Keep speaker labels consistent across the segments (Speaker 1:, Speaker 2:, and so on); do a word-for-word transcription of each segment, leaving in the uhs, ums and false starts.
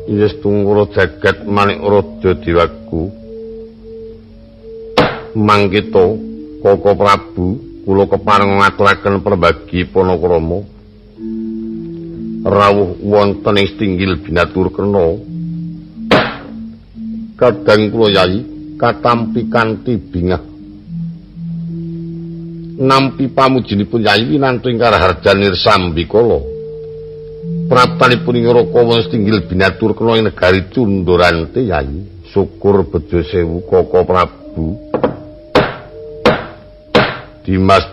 Speaker 1: Yes tunggura jagat manik raja diwaku. Mangkita Koko Prabu kula kepareng ngaturaken perbagi panakrama rawuh wonten ing Stinggil Binatur Kena. Kadang kula Yayi katampi kanthi bingah nampi pamujinipun Yayi winantu ing Karaharjan Nirsambikala. Praptanipun ing Raka Stinggil Binatur Kena ing negari Cundurante Yayi. Syukur bejo sewu Koko Prabu. Dimas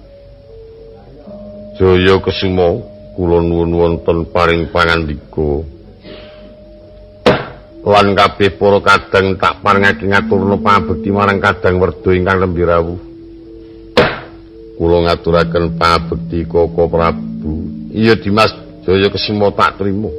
Speaker 1: Jaya Kesuma kula nuwun wonten paring pangandika. Lan kabeh para kadang tak parengake ngaturna pangabekti marang Kadang Werda ingkang lembi rawuh. Kula ngaturaken pangabekti Koko Prabu. Iya Dimas Jaya Kesuma tak trima.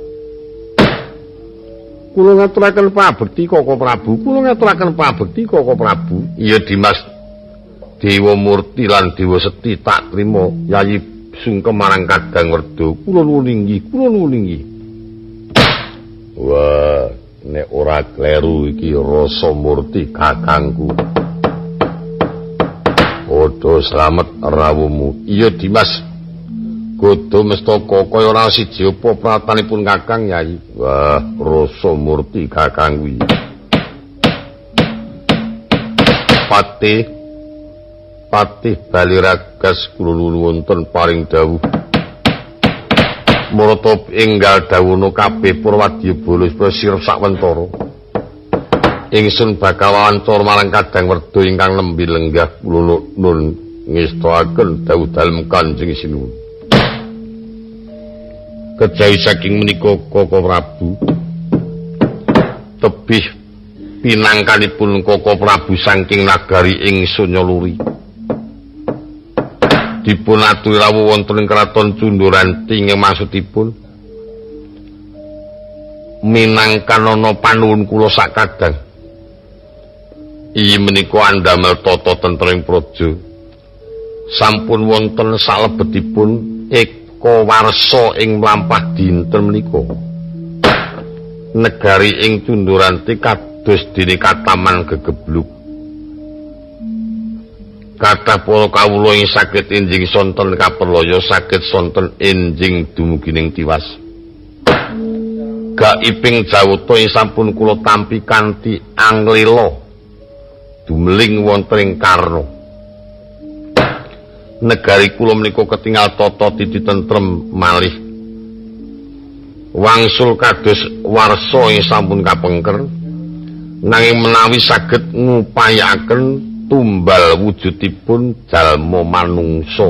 Speaker 1: Kula ngaturaken pangabekti Koko Prabu. Kula ngaturaken pangabekti Koko Prabu. Iya Dimas Dewa Murti lan Dewa Seti tak trima. Yayi sungkem marang Kadang Werda. Kula nuwun inggih, kula nuwun inggih. Wah, nek ora kleru iki Rasa Murti kakangku. Padha slamet rawuhmu. Iya Dimas. Godo mestaka kaya ora siji apa pratanipun Kakang Yayi. Wah, Rasa Murti kakangku. Patih Patih Baliragas kula nuwun wonten paring dawuh. Marata enggal dawuhna kabeh Purwadya Bala sirep sakwentara. Ingsun bakal wawancara marang Kadang Werda ingkang nembe lenggah kula nun ngestakaken dawuh dalem Kanjeng Sinuwun. Kejawi saking menika Koko Prabu tebih pinangkanipun Koko Prabu saking nagari ing Sanyaluri. Dipun aturi rawuh wonten ing Kraton Cundurante ing maksudipun minangkan ana panuwun kula sak kadang. Iyi menika andamel tata tentrem praja. Sampun wonten salebetipun eka warsa ing mlampah dinten menika. Negari ing Cundurante kados dene Kataman Gegebluk. Kathah para kawula ing saged enjing sonten kaperloyo saged sonten enjing dumugining tiwas. Gaiping jawata ing sampun kula tampi kanthi anglila dumeling wonten ing Karna. Negari kula menika ketingal tata titi tentrem malih. Wangsul kados warsa ing sampun kapengker nanging menawi saged ngupayaken tumbal wujudipun jalma manungsa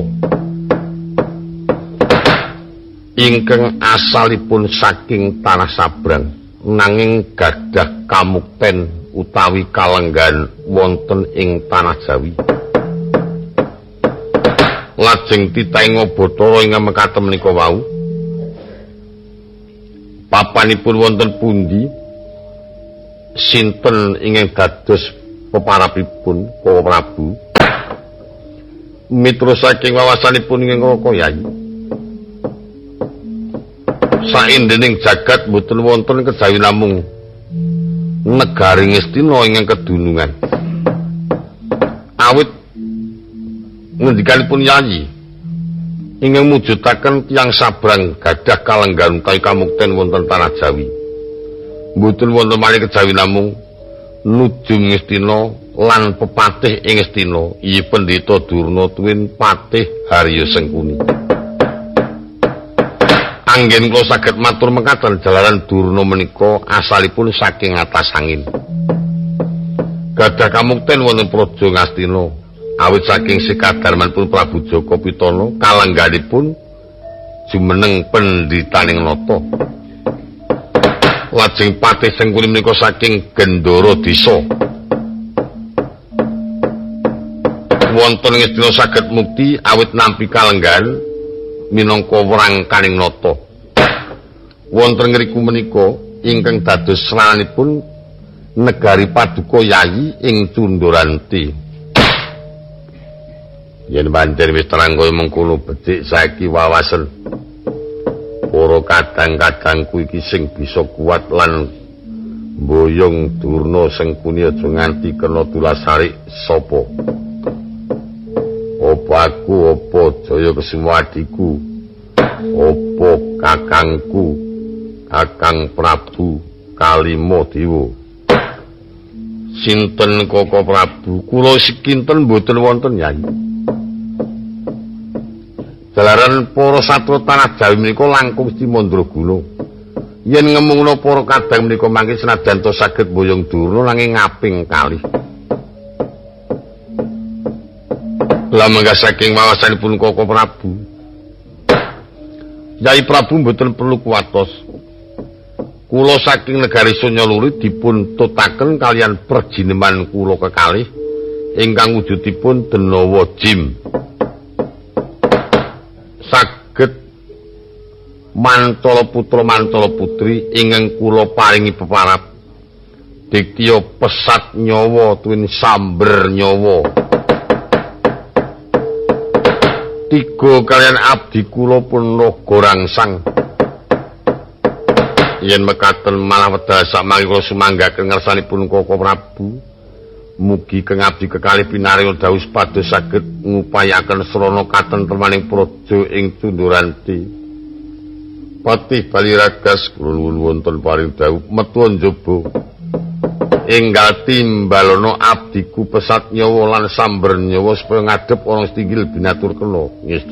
Speaker 1: ingkang asalipun saking tanah sabrang nanging gadah kamukten utawi kalenggan wonten ing tanah Jawi. Lajeng titaing Bathara ingkang mekaten menika wau papanipun wonten pundi sinten ingkang dados peparapipun Koko Prabu mitra saking wawasanipun ing Raka Yayi. Saindhening jagat boten wonten kejawi namung negari Ngastina ingkang kedunungan. Awit ngendikanipun Yayi ingkang mujudaken tiyang sabrang gadah kalenggan utawi kamukten wonten tanah Jawi. Boten wonten malih kejawi namung nujum Ngastina lan pepatih ing Ngastina iya Pendeta Durna tuwin Patih Harya Sengkuni. Anggen kula saged matur mekaten jalaran Durna menika asalipun saking atas angin. Gadah kamukten wonten praja Ngastina awit saking sekadarmanipun Prabu Jaka Pitana kalengganipun jumeneng pendhitaning nata. Lajeng Patih Sengkuni menika saking Gendara Desa. Wonten Ngastina saged mukti awit nampi kalenggan minangka wrangkaning nata. Wonten ngriku menika ingkang dados srananipun negari Paduka Yayi ing Cundurante. Yen pancen wis terang kaya mengkono becik saiki wawasen Para kadang-kadangku iki sing bisa kuat lan mboyong Durna Sengkuni aja nganti kena tulasarik sapa. Apa aku, apa Jaya Kesuma adikku, apa kakangku, Kakang Prabu Kalima Dewa. Sinten Koko Prabu? Kula sekinten mboten wonten Nyai. Jalaran para satwa tanah Jawi menika langkung Gusti Mandraguna. Yen ngemungna para kadang menika mangke senajan to saged mboyong Durna nanging ngaping kalih. Lah mangga saking wawasanipun Koko Prabu. Yai Prabu mboten perlu kuwatos. Kula saking negari Sanyaluri dipun tutaken kalian perjineman kula kekalih ingkang wujudipun Denawa Jim. Saged Mantala putra Mantala putri ingkang kula paringi peparab. Diktiya pesat nyawa tuwin samber nyawa. Tiga kalian abdi kula pun naga rangsang. Yen mekaten malah wedal samangke kula sumanggaken ngersanipun Koko Prabu. Mugi keng abdi kekalih pinaringa dawuh supados saged ngupayaken srana katentremaning praja ing Tunduranti. Patih Baliragas kula nuwun wonten paring dawuh metu njaba. Enggal timbalana abdiku pesat nyawa lan samber nyawa supaya ngadhep ana setinggil binatur kena. Ngesta